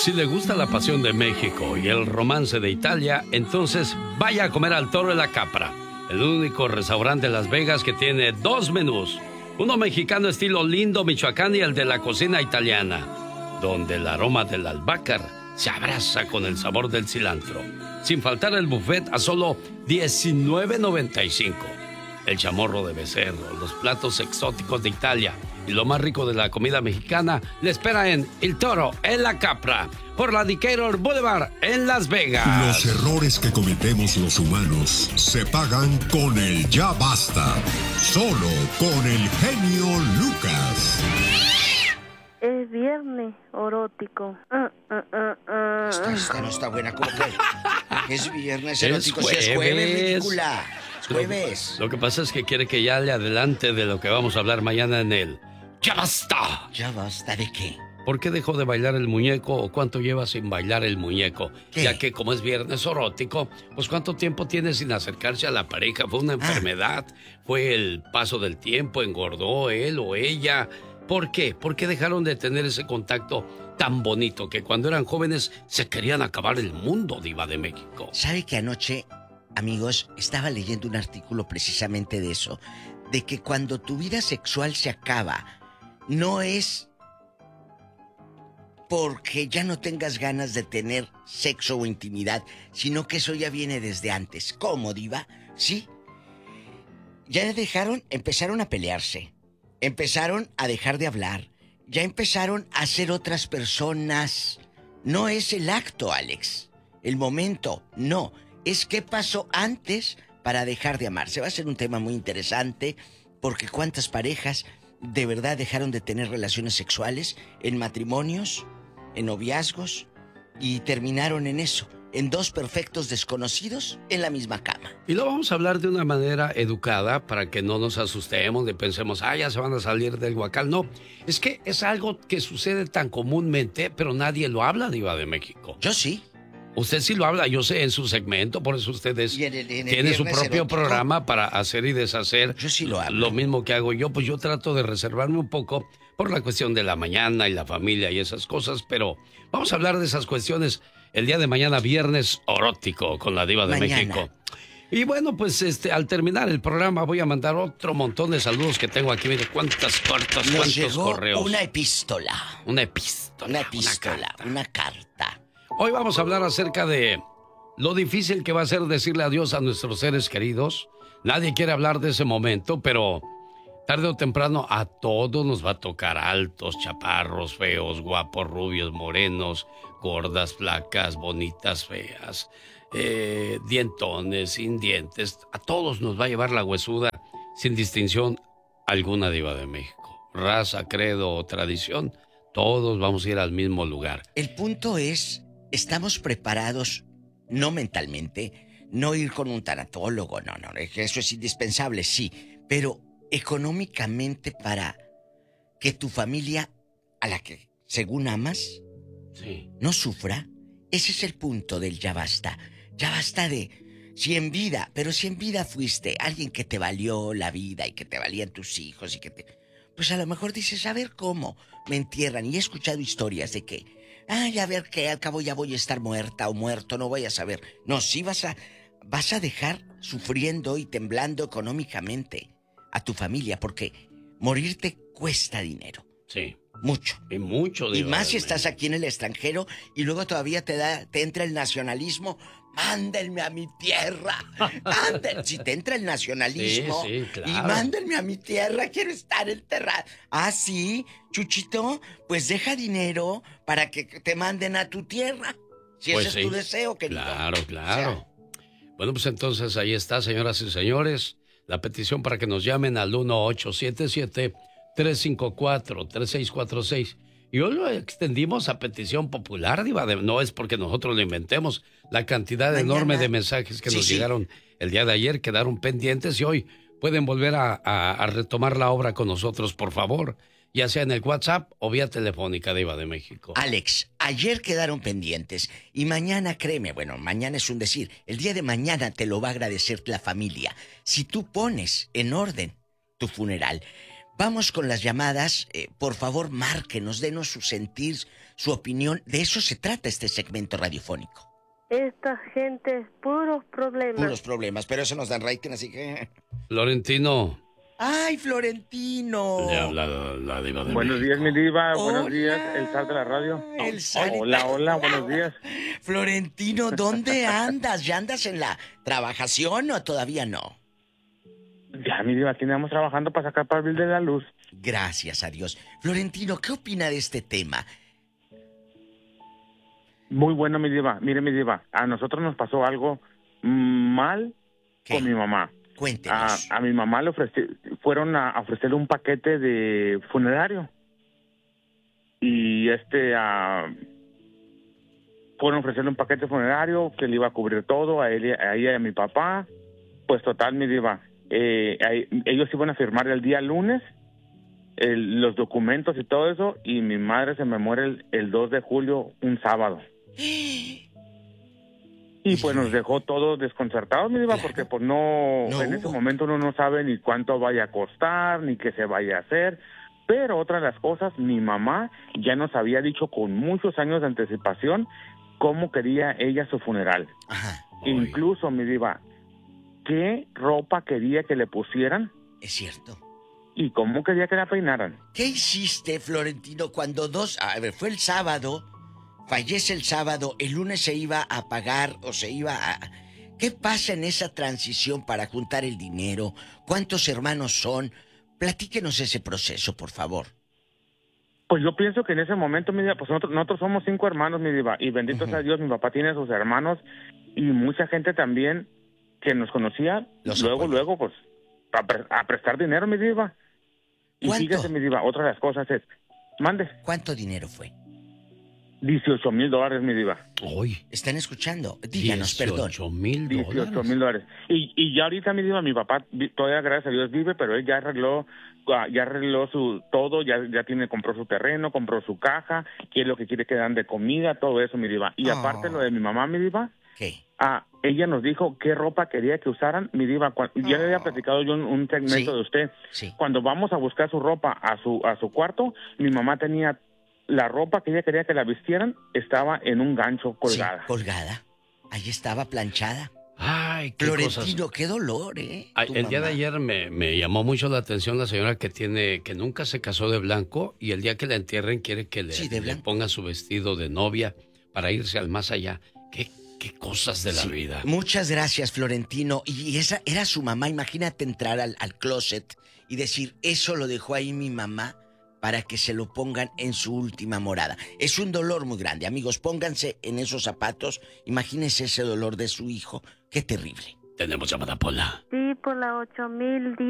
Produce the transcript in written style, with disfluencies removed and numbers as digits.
Si le gusta la pasión de México y el romance de Italia, entonces vaya a comer al Toro de la Capra, el único restaurante de Las Vegas que tiene dos menús. Uno mexicano estilo Lindo, Michoacán, y el de la cocina italiana, donde el aroma del albácar se abraza con el sabor del cilantro. Sin faltar el buffet a solo $19.95. El chamorro de becerro, los platos exóticos de Italia y lo más rico de la comida mexicana le espera en El Toro en la Capra, por la Decatur Boulevard en Las Vegas. Los errores que cometemos los humanos se pagan con el ya basta. Solo con el genio Lucas. Es viernes erótico. Esta no está buena, ¿cómo que? Es viernes erótico, Es si es jueves, ridícula. Es Lo- jueves. Lo que pasa es que quiere que ya le adelante de lo que vamos a hablar mañana en el ¡Ya basta! ¿Ya basta de qué? ¿Por qué dejó de bailar el muñeco o cuánto lleva sin bailar el muñeco? ¿Qué? Ya que como es viernes erótico, pues ¿cuánto tiempo tiene sin acercarse a la pareja? ¿Fue una enfermedad? ¿Fue el paso del tiempo? ¿Engordó él o ella? ¿Por qué? ¿Por qué dejaron de tener ese contacto tan bonito que cuando eran jóvenes se querían acabar el mundo, Diva de México? ¿Sabe que anoche, amigos, estaba leyendo un artículo precisamente de eso? De que cuando tu vida sexual se acaba, no es porque ya no tengas ganas de tener sexo o intimidad, sino que eso ya viene desde antes. ¿Cómo, Diva? Sí. Ya empezaron a pelearse, empezaron a dejar de hablar, ya empezaron a ser otras personas. No es el acto, Alex, el momento, no. Es qué pasó antes para dejar de amarse. Va a ser un tema muy interesante, porque cuántas parejas de verdad dejaron de tener relaciones sexuales en matrimonios, en noviazgos, y terminaron en eso, en dos perfectos desconocidos en la misma cama. Y lo vamos a hablar de una manera educada para que no nos asustemos, de pensemos, ya se van a salir del huacal. No, es que es algo que sucede tan comúnmente, pero nadie lo habla, Diva de México. Yo sí. Usted sí lo habla, yo sé, en su segmento, por eso ustedes Y en el tiene su Viernes propio Erótico, programa para hacer y deshacer. Yo sí lo hablo. Lo mismo que hago yo, pues yo trato de reservarme un poco por la cuestión de la mañana y la familia y esas cosas, pero vamos a hablar de esas cuestiones el día de mañana, viernes erótico, con la Diva de Mañana. México. Y bueno, pues al terminar el programa voy a mandar otro montón de saludos que tengo aquí. Mire cuántas cartas, Nos cuántos llegó correos. una epístola. Una epístola. Una epístola, carta. una carta. Hoy vamos a hablar acerca de lo difícil que va a ser decirle adiós a nuestros seres queridos. Nadie quiere hablar de ese momento, pero tarde o temprano a todos nos va a tocar, altos, chaparros, feos, guapos, rubios, morenos, gordas, flacas, bonitas, feas, dientones, sin dientes. A todos nos va a llevar la huesuda sin distinción alguna, Diva de México. Raza, credo o tradición, todos vamos a ir al mismo lugar. El punto es, ¿estamos preparados? No mentalmente, no ir con un tanatólogo, no, eso es indispensable, sí, pero económicamente para que tu familia, a la que según amas, Sí. no sufra. Ese es el punto del ya basta. Ya basta de, si en vida fuiste alguien que te valió la vida y que te valían tus hijos y que te... Pues a lo mejor dices, a ver cómo me entierran. Y he escuchado historias de que, a ver que al cabo ya voy a estar muerta o muerto, no voy a saber. No, sí vas a dejar sufriendo y temblando económicamente a tu familia, porque morirte cuesta dinero. Sí. Mucho. Y mucho, Y Diva más de si estás aquí en el extranjero y luego todavía te entra el nacionalismo. Mándenme a mi tierra. Si te entra el nacionalismo. Sí, claro. Y mándenme a mi tierra, quiero estar enterrado. Ah, sí, Chuchito, pues deja dinero para que te manden a tu tierra. Si Pues ese sí. es tu deseo, querido. Claro. Bueno, pues entonces ahí está, señoras y señores, la petición para que nos llamen al 1877-354-3646. Y hoy lo extendimos a petición popular, Diva. No es porque nosotros lo inventemos. La cantidad Mañana. enorme de mensajes que nos llegaron el día de ayer quedaron pendientes y hoy pueden volver a retomar la obra con nosotros, por favor. Ya sea en el WhatsApp o vía telefónica, Diva de México. Alex, ayer quedaron pendientes y mañana, créeme, bueno, mañana es un decir, el día de mañana te lo va a agradecer la familia. Si tú pones en orden tu funeral, Vamos con las llamadas. Por favor, márquenos, denos su sentir, su opinión. De eso se trata este segmento radiofónico. Esta gente, puros problemas. Puros problemas, pero eso nos dan rating, así que... Florentino. ¡Ay, Florentino! Le habla la diva de Buenos México. días, mi diva. Hola. Buenos días, el zar de la radio. El zar. Hola, buenos días. Florentino, ¿dónde andas? ¿Ya andas en la trabajación o todavía no? Ya, mi diva, aquí andamos trabajando para sacar para el bill de la luz. Gracias a Dios. Florentino, ¿qué opina de este tema? Muy bueno, mi diva. Mire, mi diva, a nosotros nos pasó algo mal ¿Qué? con mi mamá. Cuéntenos. A mi mamá fueron a ofrecerle un paquete de funerario. Y fueron a ofrecerle un paquete funerario que le iba a cubrir todo, a ella y a mi papá. Pues total, mi diva, ellos iban a firmar el día lunes los documentos y todo eso, y mi madre se me muere el 2 de julio, un sábado. Y pues nos dejó todos desconcertados, mi diva, Claro. porque pues no, en ese hubo. momento uno no sabe ni cuánto vaya a costar, ni qué se vaya a hacer. Pero otra de las cosas, mi mamá ya nos había dicho con muchos años de anticipación cómo quería ella su funeral. Ajá, Incluso, mi diva, qué ropa quería que le pusieran es cierto. y cómo quería que la peinaran. ¿Qué hiciste, Florentino, cuando fue el sábado, fallece el sábado, el lunes se iba a pagar o se iba a... ¿Qué pasa en esa transición para juntar el dinero? ¿Cuántos hermanos son? Platíquenos ese proceso, por favor. Pues yo pienso que en ese momento, mi diva, pues nosotros somos 5 hermanos, mi diva, y bendito sea Dios, mi papá tiene sus hermanos y mucha gente también que nos conocía, Los luego, apoya. pues, a prestar dinero, mi diva. Y ¿Cuánto? fíjese, mi diva, otra de las cosas es, mande, ¿Cuánto dinero fue? $18,000, mi diva. Hoy. ¿Están escuchando? Díganos, perdón. $18,000. $18,000. Y ya ahorita, mi diva, mi papá todavía, gracias a Dios, vive, pero él ya arregló su todo, ya compró su terreno, compró su caja, qué es lo que quiere que dan de comida, todo eso, mi diva. Y aparte lo de mi mamá, mi diva, ¿Qué? ella nos dijo qué ropa quería que usaran, mi diva. Ya le había platicado yo un segmento Sí. de usted. Sí. Cuando vamos a buscar su ropa a su cuarto, mi mamá tenía la ropa que ella quería que la vistieran, estaba en un gancho colgada. Sí, colgada. Ahí estaba planchada. Ay, qué Florentino, cosas. qué dolor, ¿eh? Ay, Tu el día de mamá. ayer me llamó mucho la atención la señora que nunca se casó de blanco y el día que la entierren quiere que Sí, de le blanco. ponga su vestido de novia para irse al más allá. Qué cosas de la Sí. vida. Muchas gracias, Florentino. Y esa era su mamá. Imagínate entrar al closet y decir, eso lo dejó ahí mi mamá para que se lo pongan en su última morada. Es un dolor muy grande. Amigos, pónganse en esos zapatos. Imagínense ese dolor de su hijo. Qué terrible. Tenemos llamada, Pola. Sí, por la 8010.